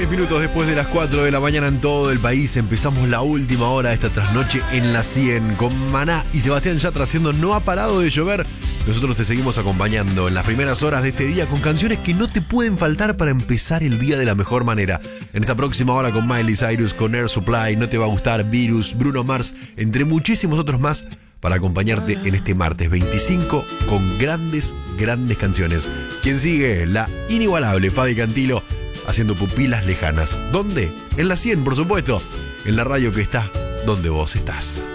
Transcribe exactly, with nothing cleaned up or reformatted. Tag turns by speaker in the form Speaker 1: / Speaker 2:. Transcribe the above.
Speaker 1: diez minutos después de las cuatro de la mañana en todo el país, empezamos la última hora de esta trasnoche en la cien con Maná y Sebastián Yatra haciendo No ha parado de llover. Nosotros te seguimos acompañando en las primeras horas de este día con canciones que no te pueden faltar para empezar el día de la mejor manera. En esta próxima hora con Miley Cyrus, con Air Supply, No te va a gustar, Virus, Bruno Mars, entre muchísimos otros más, para acompañarte en este martes veinticinco con grandes, grandes canciones. Quien sigue, la inigualable Fabi Cantilo, haciendo Pupilas Lejanas. ¿Dónde? En la cien, por supuesto. En la radio que está donde vos estás.